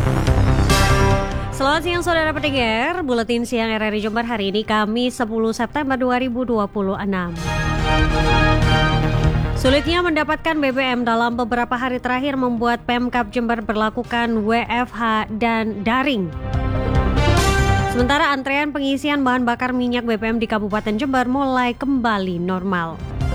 Selamat siang saudara pendengar, Buletin Siang RRI Jember hari ini Kamis 10 September 2026. Sulitnya mendapatkan BBM dalam beberapa hari terakhir membuat Pemkab Jember berlakukan WFH dan daring. Sementara antrean pengisian bahan bakar minyak BBM di Kabupaten Jember mulai kembali normal.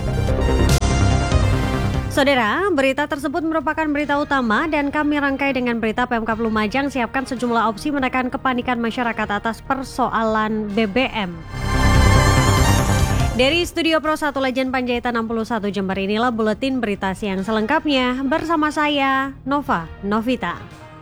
Saudara, berita tersebut merupakan berita utama dan kami rangkai dengan berita Pemkab Lumajang siapkan sejumlah opsi menekan kepanikan masyarakat atas persoalan BBM. Dari Studio Pro 1 Legend Panjaitan 61 Jember inilah buletin berita siang selengkapnya bersama saya Nova Novita.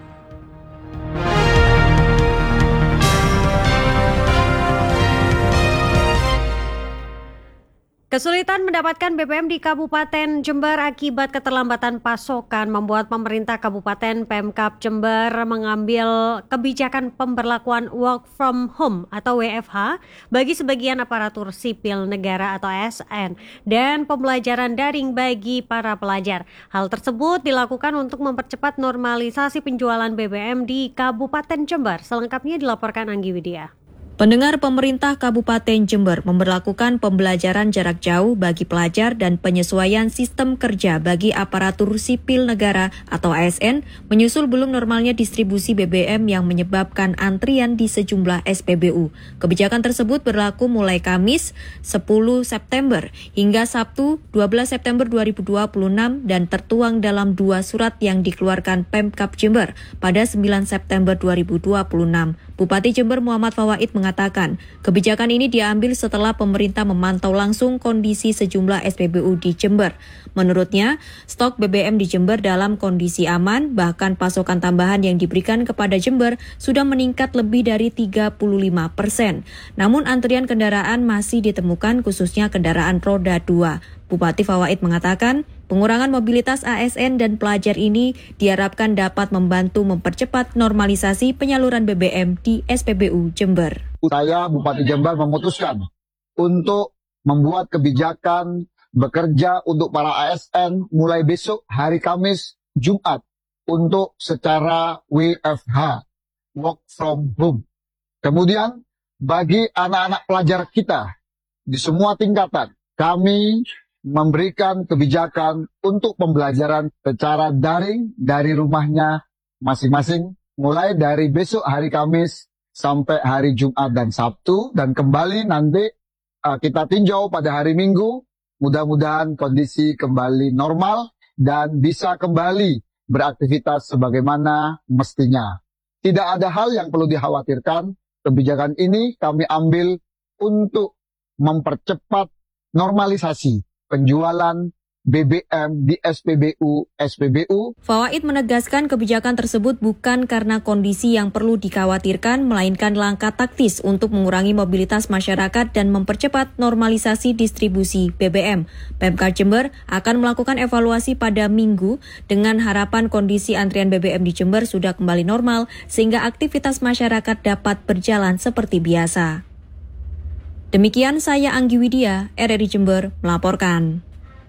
Kesulitan mendapatkan BBM di Kabupaten Jember akibat keterlambatan pasokan membuat pemerintah Kabupaten Pemkab Jember mengambil kebijakan pemberlakuan work from home atau WFH bagi sebagian aparatur sipil negara atau ASN dan pembelajaran daring bagi para pelajar. Hal tersebut dilakukan untuk mempercepat normalisasi penjualan BBM di Kabupaten Jember. Selengkapnya dilaporkan Anggi Widya. Pendengar, pemerintah Kabupaten Jember memberlakukan pembelajaran jarak jauh bagi pelajar dan penyesuaian sistem kerja bagi aparatur sipil negara atau ASN menyusul belum normalnya distribusi BBM yang menyebabkan antrian di sejumlah SPBU. Kebijakan tersebut berlaku mulai Kamis 10 September hingga Sabtu 12 September 2026 dan tertuang dalam 2 surat yang dikeluarkan Pemkab Jember pada 9 September 2026. Bupati Jember Muhammad Fawaid mengatakan, kebijakan ini diambil setelah pemerintah memantau langsung kondisi sejumlah SPBU di Jember. Menurutnya, stok BBM di Jember dalam kondisi aman, bahkan pasokan tambahan yang diberikan kepada Jember sudah meningkat lebih dari 35%. Namun antrian kendaraan masih ditemukan khususnya kendaraan roda 2. Bupati Fawaid mengatakan, pengurangan mobilitas ASN dan pelajar ini diharapkan dapat membantu mempercepat normalisasi penyaluran BBM di SPBU Jember. Saya Bupati Jember memutuskan untuk membuat kebijakan bekerja untuk para ASN mulai besok hari Kamis, Jumat untuk secara WFH, work from home. Kemudian bagi anak-anak pelajar kita di semua tingkatan, kami memberikan kebijakan untuk pembelajaran secara daring dari rumahnya masing-masing mulai dari besok hari Kamis sampai hari Jumat dan Sabtu, dan kembali nanti kita tinjau pada hari Minggu. Mudah-mudahan kondisi kembali normal dan bisa kembali beraktivitas sebagaimana mestinya. Tidak ada hal yang perlu dikhawatirkan. Kebijakan ini kami ambil untuk mempercepat normalisasi penjualan BBM di SPBU. Fawaid menegaskan kebijakan tersebut bukan karena kondisi yang perlu dikhawatirkan, melainkan langkah taktis untuk mengurangi mobilitas masyarakat dan mempercepat normalisasi distribusi BBM. Pemkab Jember akan melakukan evaluasi pada Minggu dengan harapan kondisi antrian BBM di Jember sudah kembali normal sehingga aktivitas masyarakat dapat berjalan seperti biasa. Demikian saya Anggi Widya, RRI Jember melaporkan.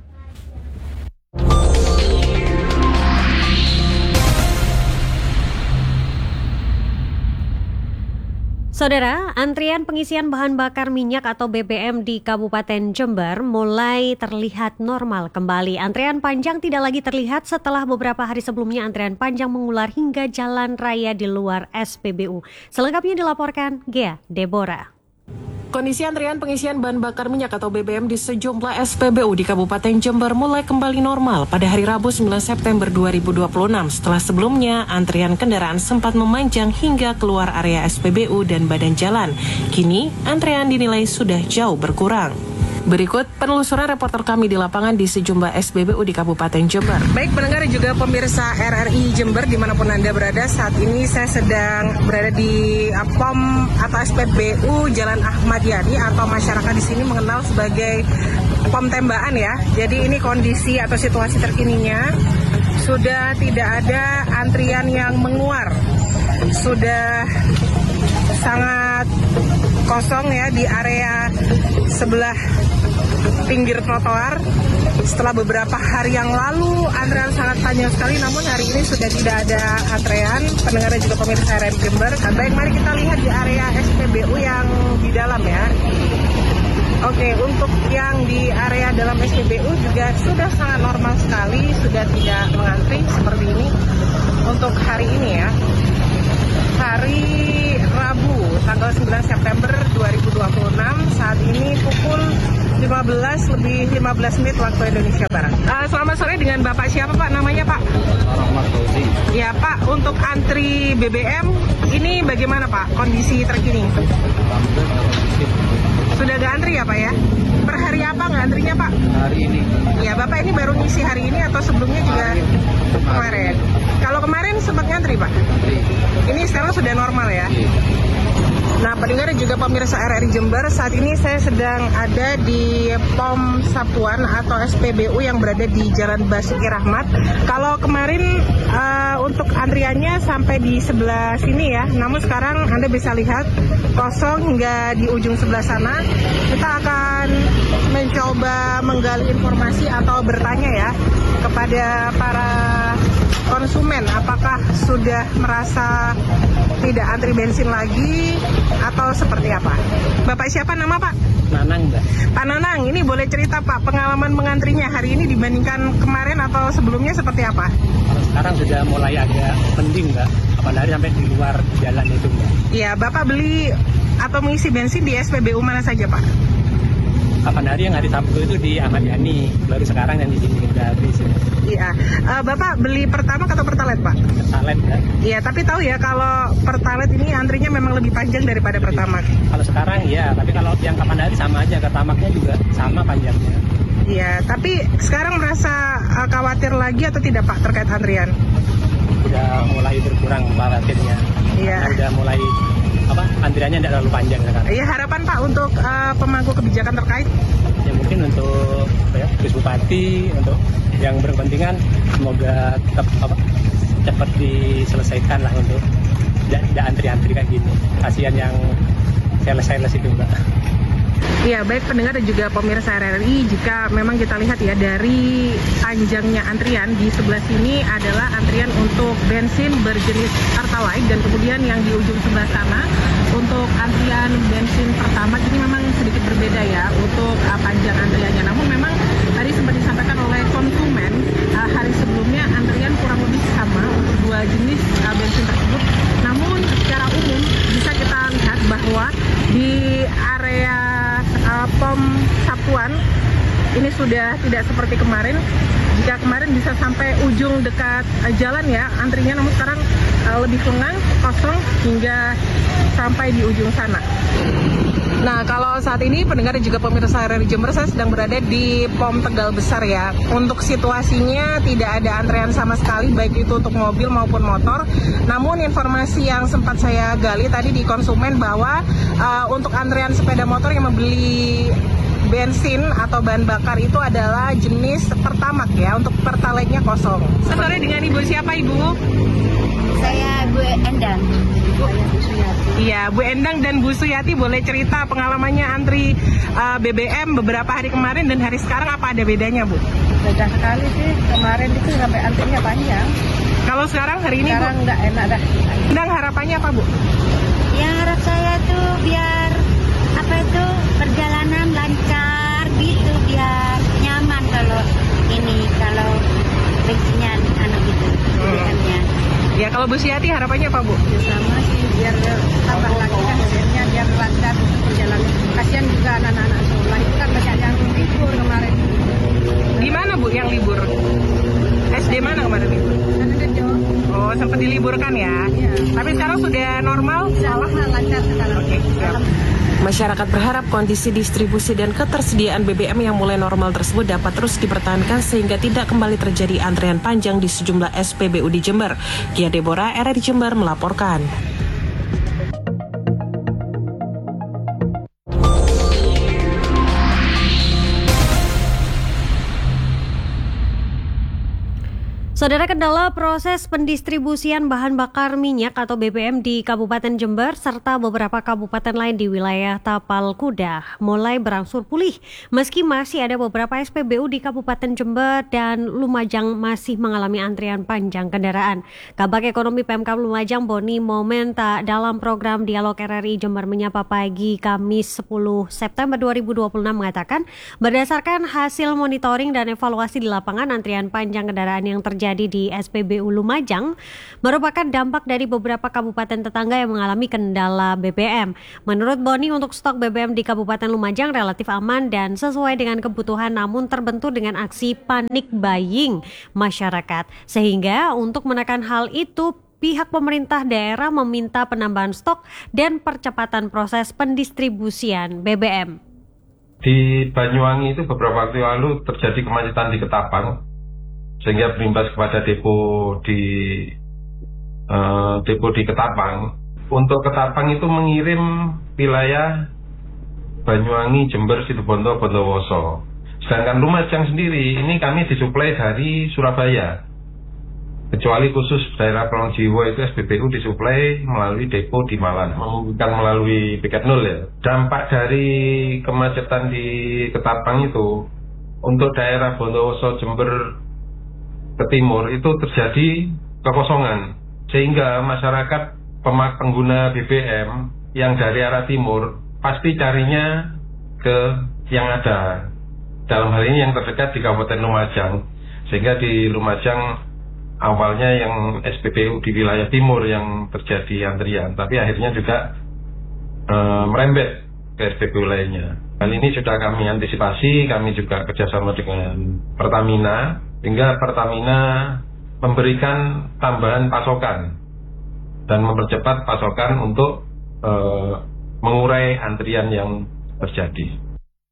Saudara, antrian pengisian bahan bakar minyak atau BBM di Kabupaten Jember mulai terlihat normal kembali. Antrian panjang tidak lagi terlihat setelah beberapa hari sebelumnya antrian panjang mengular hingga jalan raya di luar SPBU. Selengkapnya dilaporkan Gea Deborah. Kondisi antrian pengisian bahan bakar minyak atau BBM di sejumlah SPBU di Kabupaten Jember mulai kembali normal pada hari Rabu 9 September 2026 setelah sebelumnya antrian kendaraan sempat memanjang hingga keluar area SPBU dan badan jalan. Kini antrian dinilai sudah jauh berkurang. Berikut penelusuran reporter kami di lapangan di sejumlah SPBU di Kabupaten Jember. Baik pendengar dan juga pemirsa RRI Jember dimanapun Anda berada, saat ini saya sedang berada di POM atau SPBU Jalan Ahmad Yani atau masyarakat di sini mengenal sebagai POM Tembakan ya. Jadi ini kondisi atau situasi terkininya, sudah tidak ada antrian yang menguar, sudah sangat kosong ya di area sebelah pinggir trotoar. Setelah beberapa hari yang lalu antrean sangat panjang sekali, namun hari ini sudah tidak ada antrean. Pendengar dan juga pemirsa RRI Jember. Baik, mari kita lihat di area SPBU yang di dalam ya. Oke, untuk yang di area dalam SPBU juga sudah sangat normal sekali, sudah tidak mengantri seperti ini untuk hari ini ya. Hari Rabu, tanggal 9 September 2026, saat ini pukul 15:15 waktu Indonesia Barat. Selamat sore, dengan Bapak siapa Pak? Namanya Pak? Ya Pak, untuk antri BBM ini bagaimana Pak kondisi terkini? Sudah ada antri ya Pak ya? Per hari apa nggak antrinya Pak? Hari ini. Ya Bapak ini baru ngisi hari ini atau sebelumnya juga kemarin? Kalau kemarin sempat ngantri Pak? Ini sekarang sudah normal ya? Nah, pendengar dan juga pemirsa RRI Jember, saat ini saya sedang ada di POM Satuan atau SPBU yang berada di Jalan Basuki Rahmat. Kalau kemarin untuk antriannya sampai di sebelah sini ya, namun sekarang Anda bisa lihat kosong hingga di ujung sebelah sana. Kita akan mencoba menggali informasi atau bertanya ya kepada para konsumen, apakah sudah merasa tidak antri bensin lagi atau seperti apa? Bapak siapa nama Pak? Nanang Mbak. Pak Nanang, ini boleh cerita Pak pengalaman mengantrinya hari ini dibandingkan kemarin atau sebelumnya seperti apa? Kalau sekarang sudah mulai agak penting Mbak. Apalagi sampai di luar jalan itu Mbak. Iya, Bapak beli atau mengisi bensin di SPBU mana saja Pak? Kapan hari yang hari Sabtu itu di Ahmad Yani, baru sekarang yang di sini udah habis. Iya, Bapak beli Pertamax atau Pertalite Pak? Pertalite Mbak. Iya, tapi tahu ya kalau Pertalite ini antrinya memang lebih panjang daripada Pertamax. Kalau sekarang ya, tapi kalau yang kapan hari sama aja, Pertamaxnya juga sama panjangnya. Iya, tapi sekarang merasa khawatir lagi atau tidak Pak terkait antrian? Udah mulai berkurang khawatirnya. Iya. Karena udah mulai antriannya tidak terlalu panjang sekarang. Iya, harapan Pak untuk pemangku kebijakan terkait? Ya mungkin untuk Gus Bupati, untuk yang berkepentingan semoga tetap cepat diselesaikan lah untuk tidak antri-antri kayak gini. Kasihan yang sales itu Mbak. Iya, baik pendengar dan juga pemirsa RRI, jika memang kita lihat ya dari panjangnya antrian, di sebelah sini adalah antrian untuk bensin berjenis Pertalite, dan kemudian yang di ujung sebelah sana untuk antrian bensin Pertamax ini memang sedikit berbeda ya untuk panjang antriannya. Namun memang tadi sempat disampaikan oleh konsumen hari sebelumnya antrian kurang lebih sama untuk dua jenis bensin tersebut. Namun secara umum bisa kita lihat bahwa di area POM Satuan ini sudah tidak seperti kemarin. Jika kemarin bisa sampai ujung dekat jalan ya antrinya, namun sekarang lebih lengang, kosong hingga sampai di ujung sana. Nah, kalau saat ini pendengar dan juga pemirsa RRI Jember, saya sedang berada di POM Tegal Besar ya. Untuk situasinya tidak ada antrean sama sekali, baik itu untuk mobil maupun motor. Namun informasi yang sempat saya gali tadi di konsumen bahwa untuk antrean sepeda motor yang membeli bensin atau bahan bakar itu adalah jenis Pertamax ya, untuk Pertalite-nya kosong. Sore dengan Ibu siapa Ibu? Saya Bu Endang. Iya, Bu Endang dan Bu Suyati, boleh cerita pengalamannya antri BBM beberapa hari kemarin dan hari sekarang, apa ada bedanya Bu? Beda sekali sih, kemarin itu sampai antrinya panjang. Kalau sekarang hari ini Sekarang Bu? nggak enak dah. Endang, harapannya apa Bu? Yang harap saya tuh biar perjalanan lancar gitu, biar nyaman kalau bensinnya gitu, BBM-nya. Ya, kalau Bu Suyati harapannya apa Bu? Ya sama sih, biar tambah lagi kan BBM-nya, biar lancar perjalanan. Kasihan juga anak-anak sekolah itu kan banyak yang libur kemarin. Di mana Bu yang libur? SD mana kemarin libur? Oh, sempat diliburkan ya? Iya. Tapi sekarang sudah normal? Salah lancar sekarang. Oke, siap. Masyarakat berharap kondisi distribusi dan ketersediaan BBM yang mulai normal tersebut dapat terus dipertahankan sehingga tidak kembali terjadi antrean panjang di sejumlah SPBU di Jember. Kia Deborah, RRI Jember melaporkan. Saudara, kendala proses pendistribusian bahan bakar minyak atau BBM di Kabupaten Jember serta beberapa kabupaten lain di wilayah Tapal Kuda mulai berangsur pulih. Meski masih ada beberapa SPBU di Kabupaten Jember dan Lumajang masih mengalami antrian panjang kendaraan. Kabak Ekonomi Pemkab Lumajang Boni Momenta dalam program Dialog RRI Jember Menyapa Pagi Kamis 10 September 2026 mengatakan berdasarkan hasil monitoring dan evaluasi di lapangan, antrian panjang kendaraan yang terjadi di SPBU Lumajang merupakan dampak dari beberapa kabupaten tetangga yang mengalami kendala BBM. Menurut Boni, untuk stok BBM di Kabupaten Lumajang relatif aman dan sesuai dengan kebutuhan, namun terbentur dengan aksi panik buying masyarakat. Sehingga untuk menekan hal itu, pihak pemerintah daerah meminta penambahan stok dan percepatan proses pendistribusian BBM. Di Banyuwangi itu beberapa waktu lalu terjadi kemacetan di Ketapang, sehingga berimbas kepada depo di Ketapang. Untuk Ketapang itu mengirim wilayah Banyuwangi, Jember, Situbondo, Bondowoso. Sedangkan Lumajang sendiri ini kami disuplai dari Surabaya. Kecuali khusus daerah Prongjiwo itu SPBU disuplai melalui depo di Malang, bukan melalui Piket Nol ya. Dampak dari kemacetan di Ketapang itu untuk daerah Bondowoso, Jember ke timur itu terjadi kekosongan, sehingga masyarakat pengguna BBM yang dari arah timur pasti carinya ke yang ada, dalam hal ini yang terdekat di Kabupaten Lumajang, sehingga di Lumajang awalnya yang SPBU di wilayah timur yang terjadi antrian, tapi akhirnya juga merembet ke SPBU lainnya. Hal ini sudah kami antisipasi, kami juga kerjasama dengan Pertamina, hingga Pertamina memberikan tambahan pasokan dan mempercepat pasokan untuk mengurai antrian yang terjadi.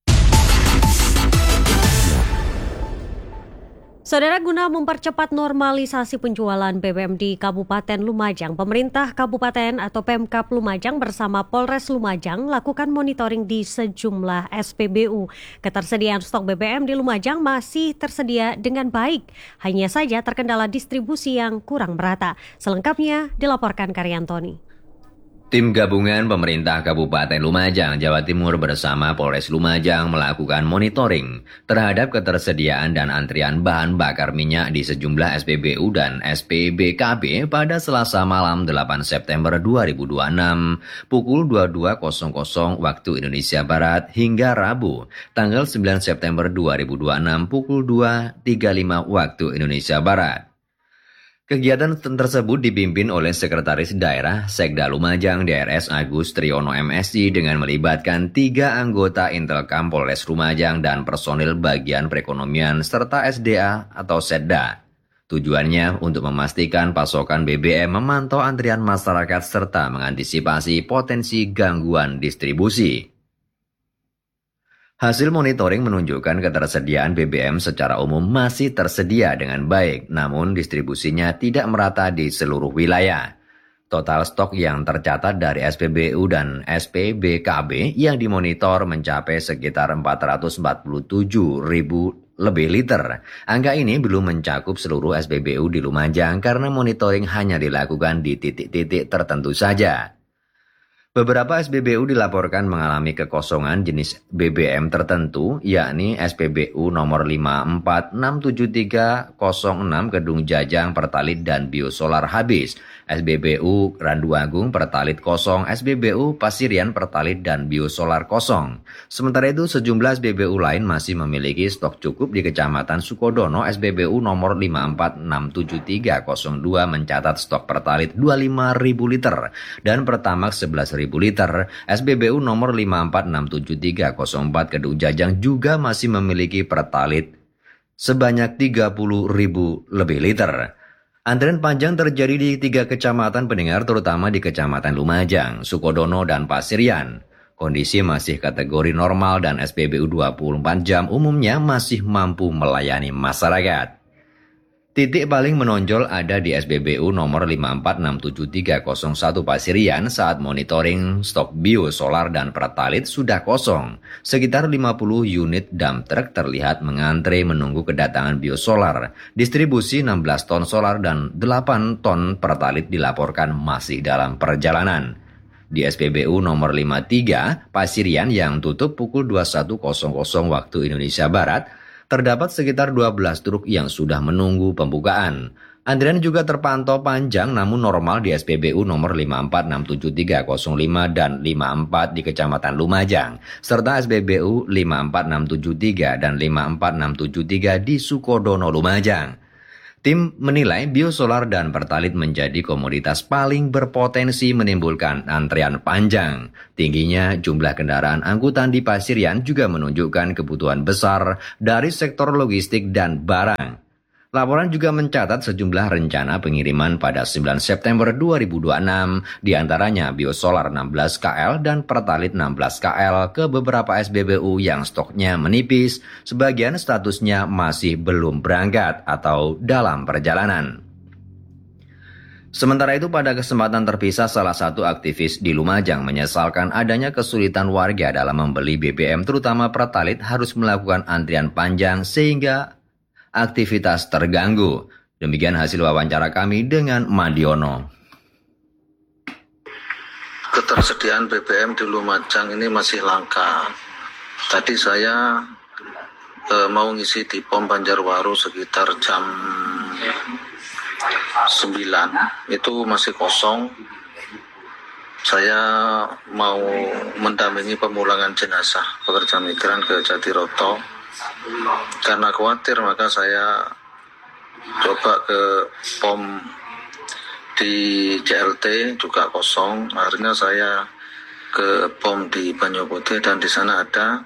Saudara, guna mempercepat normalisasi penjualan BBM di Kabupaten Lumajang, pemerintah Kabupaten atau Pemkab Lumajang bersama Polres Lumajang lakukan monitoring di sejumlah SPBU. Ketersediaan stok BBM di Lumajang masih tersedia dengan baik, hanya saja terkendala distribusi yang kurang merata. Selengkapnya dilaporkan Karyantoni. Tim gabungan pemerintah Kabupaten Lumajang, Jawa Timur bersama Polres Lumajang melakukan monitoring terhadap ketersediaan dan antrian bahan bakar minyak di sejumlah SPBU dan SPBKB pada Selasa malam 8 September 2026 pukul 22.00 waktu Indonesia Barat hingga Rabu tanggal 9 September 2026 pukul 2.35 waktu Indonesia Barat. Kegiatan tersebut dipimpin oleh Sekretaris Daerah Sekda Lumajang DRS Agus Triyono MSI dengan melibatkan 3 anggota Intelkam Polres Lumajang dan personil bagian perekonomian serta SDA atau Setda. Tujuannya untuk memastikan pasokan BBM, memantau antrian masyarakat serta mengantisipasi potensi gangguan distribusi. Hasil monitoring menunjukkan ketersediaan BBM secara umum masih tersedia dengan baik, namun distribusinya tidak merata di seluruh wilayah. Total stok yang tercatat dari SPBU dan SPBKB yang dimonitor mencapai sekitar 447.000 lebih liter. Angka ini belum mencakup seluruh SPBU di Lumajang karena monitoring hanya dilakukan di titik-titik tertentu saja. Beberapa SPBU dilaporkan mengalami kekosongan jenis BBM tertentu, yakni SPBU nomor 5467306 Kedung Jajang Pertalit dan Biosolar habis, SPBU Randu Agung Pertalit kosong, SPBU Pasirian Pertalit dan Biosolar kosong. Sementara itu sejumlah SPBU lain masih memiliki stok cukup. Di Kecamatan Sukodono, SPBU nomor 5467302 mencatat stok Pertalit 25.000 liter dan Pertamax 11.000 liter. SPBU nomor 5467304 Kedung Jajang juga masih memiliki Pertalit sebanyak 30.000 lebih liter. Antrian panjang terjadi di 3 kecamatan pendengar, terutama di Kecamatan Lumajang, Sukodono, dan Pasirian. Kondisi masih kategori normal dan SPBU 24 jam umumnya masih mampu melayani masyarakat. Titik paling menonjol ada di SPBU nomor 5467301 Pasirian saat monitoring stok biosolar dan pertalit sudah kosong. Sekitar 50 unit dump truck terlihat mengantre menunggu kedatangan biosolar. Distribusi 16 ton solar dan 8 ton pertalit dilaporkan masih dalam perjalanan. Di SPBU nomor 53 Pasirian yang tutup pukul 21.00 waktu Indonesia Barat, terdapat sekitar 12 truk yang sudah menunggu pembukaan. Antrian juga terpantau panjang namun normal di SPBU nomor 5467305 dan 54 di Kecamatan Lumajang, serta SPBU 54673 dan 54673 di Sukodono Lumajang. Tim menilai biosolar dan pertalit menjadi komoditas paling berpotensi menimbulkan antrean panjang. Tingginya jumlah kendaraan angkutan di Pasirian juga menunjukkan kebutuhan besar dari sektor logistik dan barang. Laporan juga mencatat sejumlah rencana pengiriman pada 9 September 2026, diantaranya biosolar 16 KL dan pertalit 16 KL ke beberapa SPBU yang stoknya menipis, sebagian statusnya masih belum berangkat atau dalam perjalanan. Sementara itu pada kesempatan terpisah salah satu aktivis di Lumajang menyesalkan adanya kesulitan warga dalam membeli BBM terutama pertalit harus melakukan antrian panjang sehingga aktivitas terganggu. Demikian hasil wawancara kami dengan Madiono. Ketersediaan BBM di Lumajang ini masih langka. Tadi saya mau ngisi di pom Banjarwaru sekitar jam 9, itu masih kosong. Saya mau mendampingi pemulangan jenazah pekerja migran ke Jatiroto. Karena khawatir maka saya coba ke pom di JLT juga kosong. Akhirnya saya ke pom di Banyuputih dan di sana ada.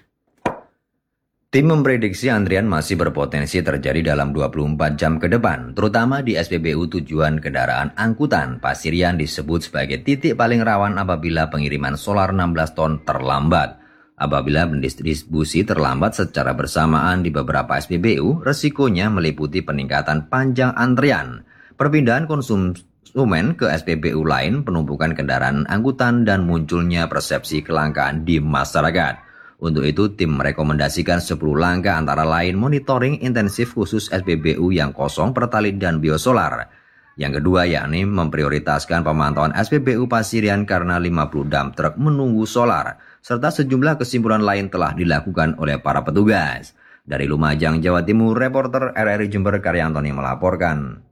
Tim memprediksi antrian masih berpotensi terjadi dalam 24 jam ke depan, terutama di SPBU tujuan kendaraan angkutan. Pasirian disebut sebagai titik paling rawan apabila pengiriman solar 16 ton terlambat. Apabila pendistribusi terlambat secara bersamaan di beberapa SPBU, resikonya meliputi peningkatan panjang antrian, perpindahan konsumen ke SPBU lain, penumpukan kendaraan angkutan, dan munculnya persepsi kelangkaan di masyarakat. Untuk itu, tim merekomendasikan 10 langkah antara lain monitoring intensif khusus SPBU yang kosong pertalit dan biosolar. Yang kedua yakni memprioritaskan pemantauan SPBU Pasirian karena 50 dump truk menunggu solar, serta sejumlah kesimpulan lain telah dilakukan oleh para petugas. Dari Lumajang, Jawa Timur, reporter RRI Jember Karyantoni melaporkan.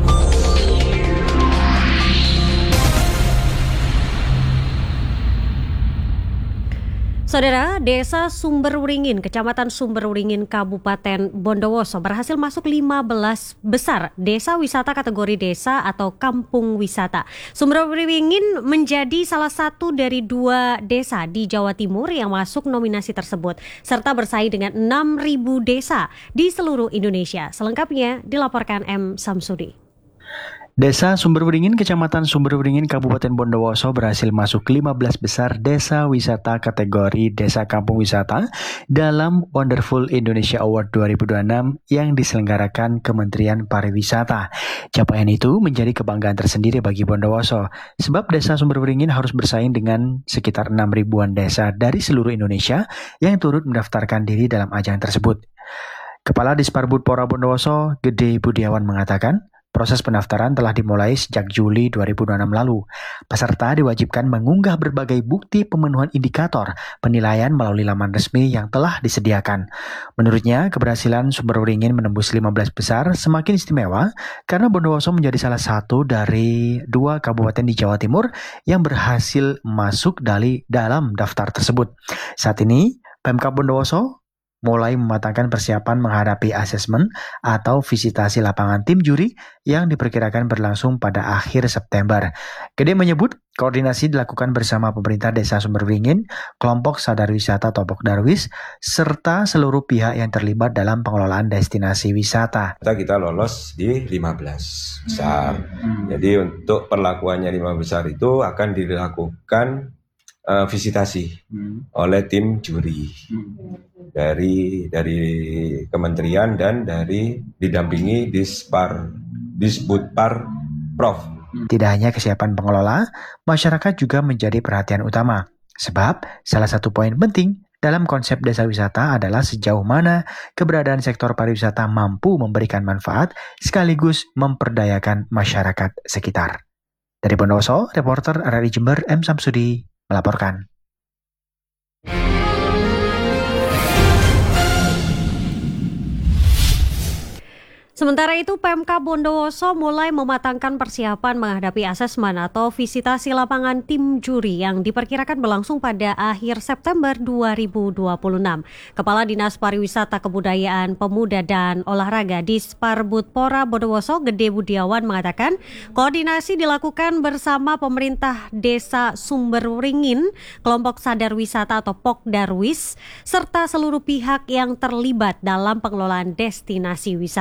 Saudara, Desa Sumberwringin, Kecamatan Sumberwringin, Kabupaten Bondowoso berhasil masuk 15 besar desa wisata kategori desa atau kampung wisata. Sumberwringin menjadi salah satu dari 2 desa di Jawa Timur yang masuk nominasi tersebut, serta bersaing dengan 6.000 desa di seluruh Indonesia. Selengkapnya dilaporkan M. Samsudi. Desa Sumberwringin, Kecamatan Sumberwringin, Kabupaten Bondowoso berhasil masuk 15 besar desa wisata kategori Desa Kampung Wisata dalam Wonderful Indonesia Award 2026 yang diselenggarakan Kementerian Pariwisata. Capaian itu menjadi kebanggaan tersendiri bagi Bondowoso, sebab Desa Sumberwringin harus bersaing dengan sekitar 6.000-an desa dari seluruh Indonesia yang turut mendaftarkan diri dalam ajang tersebut. Kepala Disparbud Pora Bondowoso, Gede Budiawan mengatakan, proses pendaftaran telah dimulai sejak Juli 2026 lalu. Peserta diwajibkan mengunggah berbagai bukti pemenuhan indikator penilaian melalui laman resmi yang telah disediakan. Menurutnya, keberhasilan Sumberwringin menembus 15 besar semakin istimewa karena Bondowoso menjadi salah satu dari 2 kabupaten di Jawa Timur yang berhasil masuk dalam daftar tersebut. Saat ini, Pemkab Bondowoso mulai mematangkan persiapan menghadapi asesmen atau visitasi lapangan tim juri yang diperkirakan berlangsung pada akhir September. Gede menyebut koordinasi dilakukan bersama pemerintah Desa Sumberwringin, kelompok sadar wisata Topok Darwis, serta seluruh pihak yang terlibat dalam pengelolaan destinasi wisata. Kita lolos di 15 besar. Jadi untuk perlakuannya 5 besar itu akan dilakukan visitasi oleh tim juri. dari kementerian dan dari didampingi Disbudpar Prof. Tidak hanya kesiapan pengelola, masyarakat juga menjadi perhatian utama. Sebab salah satu poin penting dalam konsep desa wisata adalah sejauh mana keberadaan sektor pariwisata mampu memberikan manfaat sekaligus memperdayakan masyarakat sekitar. Dari Bondowoso, reporter RRI Jember M. Samsudi melaporkan. Sementara itu, Pemkab Bondowoso mulai mematangkan persiapan menghadapi asesmen atau visitasi lapangan tim juri yang diperkirakan berlangsung pada akhir September 2026. Kepala Dinas Pariwisata Kebudayaan Pemuda dan Olahraga Disparbudpora Bondowoso, Gede Budiawan mengatakan, koordinasi dilakukan bersama pemerintah Desa Sumberwringin, kelompok sadar wisata atau Pokdarwis, serta seluruh pihak yang terlibat dalam pengelolaan destinasi wisata.